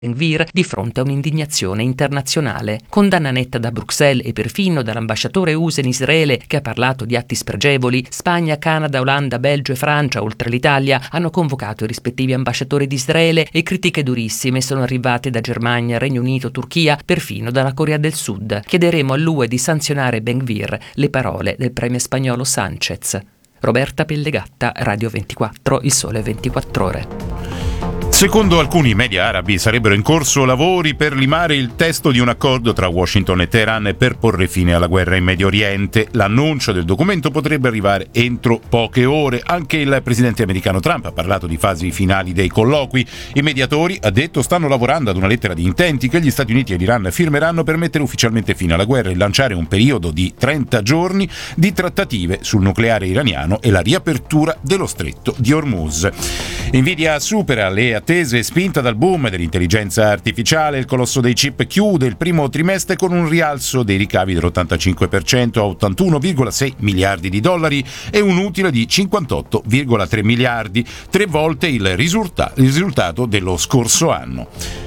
Ben-Gvir di fronte a un'indignazione internazionale. Condanna netta da Bruxelles e perfino dall'ambasciatore USA in Israele, che ha parlato di atti spregevoli. Spagna, Canada, Olanda, Belgio e Francia, oltre all'Italia, hanno convocato i rispettivi ambasciatori di Israele e critiche durissime sono arrivate da Germania, Regno Unito, Turchia, perfino dalla Corea del Sud. Chiederemo all'UE di sanzionare Ben-Gvir, le parole del premier spagnolo Sánchez. Roberta Pellegatta, Radio 24, Il Sole 24 Ore. Secondo alcuni media arabi sarebbero in corso lavori per limare il testo di un accordo tra Washington e Teheran per porre fine alla guerra in Medio Oriente. L'annuncio del documento potrebbe arrivare entro poche ore. Anche il presidente americano Trump ha parlato di fasi finali dei colloqui. I mediatori, ha detto, stanno lavorando ad una lettera di intenti che gli Stati Uniti e l'Iran firmeranno per mettere ufficialmente fine alla guerra e lanciare un periodo di 30 giorni di trattative sul nucleare iraniano e la riapertura dello stretto di Hormuz. Nvidia supera le attese, spinta dal boom dell'intelligenza artificiale. Il colosso dei chip chiude il primo trimestre con un rialzo dei ricavi dell'85% a 81,6 miliardi di dollari e un utile di 58,3 miliardi, 3 volte il risultato dello scorso anno.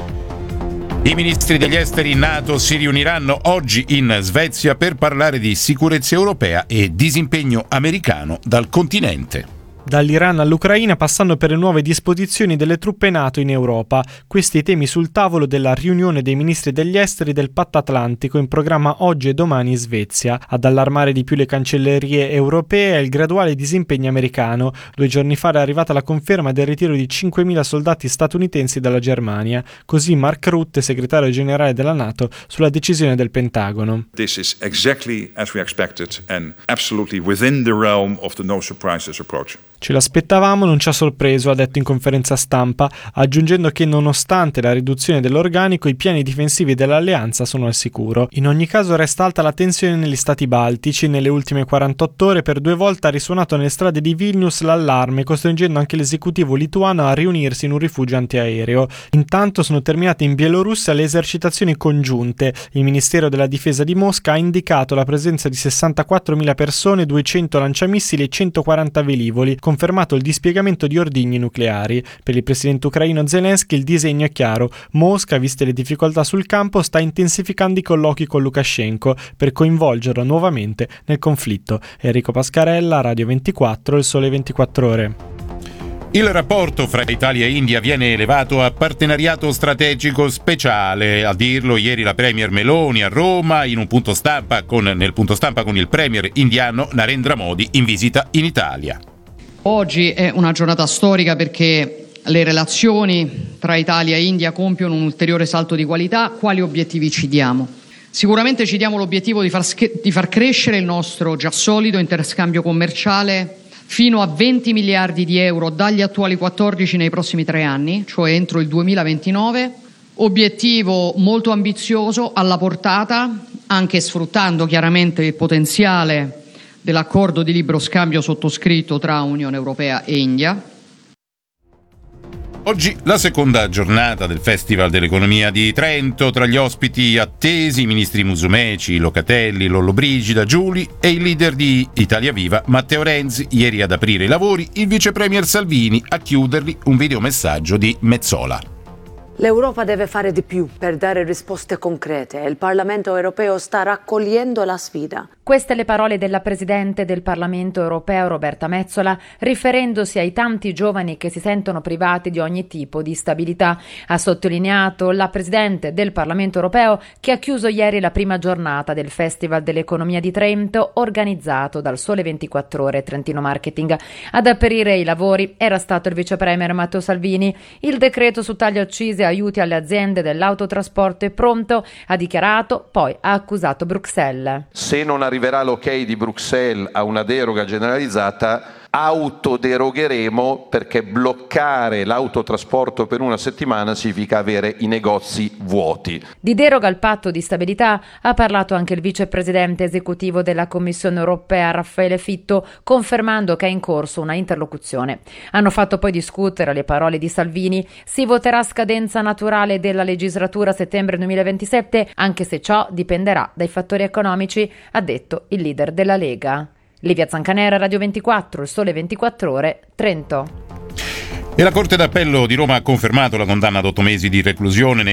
I ministri degli esteri NATO si riuniranno oggi in Svezia per parlare di sicurezza europea e disimpegno americano dal continente. Dall'Iran all'Ucraina, passando per le nuove disposizioni delle truppe NATO in Europa. Questi i temi sul tavolo della riunione dei ministri degli esteri del Patto Atlantico in programma oggi e domani in Svezia. Ad allarmare di più le cancellerie europee è il graduale disimpegno americano. 2 giorni fa è arrivata la conferma del ritiro di 5.000 soldati statunitensi dalla Germania. Così Mark Rutte, segretario generale della NATO, sulla decisione del Pentagono. This is exactly as we expected and absolutely within the realm of the no surprises approach. Ce l'aspettavamo, non ci ha sorpreso, ha detto in conferenza stampa, aggiungendo che nonostante la riduzione dell'organico i piani difensivi dell'alleanza sono al sicuro. In ogni caso resta alta la tensione negli stati baltici. Nelle ultime 48 ore per 2 volte ha risuonato nelle strade di Vilnius l'allarme, costringendo anche l'esecutivo lituano a riunirsi in un rifugio antiaereo. Intanto sono terminate in Bielorussia le esercitazioni congiunte. Il Ministero della Difesa di Mosca ha indicato la presenza di 64.000 persone, 200 lanciamissili e 140 velivoli, confermato il dispiegamento di ordigni nucleari. Per il presidente ucraino Zelensky il disegno è chiaro. Mosca, viste le difficoltà sul campo, sta intensificando i colloqui con Lukashenko per coinvolgerlo nuovamente nel conflitto. Enrico Pascarella, Radio 24, Il Sole 24 Ore. Il rapporto fra Italia e India viene elevato a partenariato strategico speciale. A dirlo ieri la premier Meloni a Roma nel punto stampa con il premier indiano Narendra Modi in visita in Italia. Oggi è una giornata storica perché le relazioni tra Italia e India compiono un ulteriore salto di qualità. Quali obiettivi ci diamo? Sicuramente ci diamo l'obiettivo di far crescere il nostro già solido interscambio commerciale fino a 20 miliardi di euro dagli attuali 14 nei prossimi 3 anni, cioè entro il 2029. Obiettivo molto ambizioso, alla portata, anche sfruttando chiaramente il potenziale dell'accordo di libero scambio sottoscritto tra Unione Europea e India. Oggi la seconda giornata del Festival dell'Economia di Trento. Tra gli ospiti attesi i ministri Musumeci, Locatelli, Lollobrigida, Giuli e il leader di Italia Viva Matteo Renzi. Ieri ad aprire i lavori il vice premier Salvini, a chiuderli un videomessaggio di Mezzola. L'Europa deve fare di più per dare risposte concrete e il Parlamento europeo sta raccogliendo la sfida. Queste le parole della Presidente del Parlamento europeo Roberta Metsola, riferendosi ai tanti giovani che si sentono privati di ogni tipo di stabilità. Ha sottolineato la Presidente del Parlamento europeo che ha chiuso ieri la prima giornata del Festival dell'Economia di Trento organizzato dal Sole 24 Ore Trentino Marketing. Ad aprire i lavori era stato il vice premier Matteo Salvini. Il decreto su tagli accise e aiuti alle aziende dell'autotrasporto è pronto, ha dichiarato, poi ha accusato Bruxelles. Se non arriverà l'ok di Bruxelles a una deroga generalizzata, autoderogheremo, perché bloccare l'autotrasporto per una settimana significa avere i negozi vuoti. Di deroga al patto di stabilità ha parlato anche il vicepresidente esecutivo della Commissione europea Raffaele Fitto, confermando che è in corso una interlocuzione. Hanno fatto poi discutere le parole di Salvini. Si voterà a scadenza naturale della legislatura a settembre 2027, anche se ciò dipenderà dai fattori economici, ha detto il leader della Lega. Livia Zancanera, Radio 24, Il Sole 24 Ore, Trento. E la Corte d'Appello di Roma ha confermato la condanna ad 8 mesi di reclusione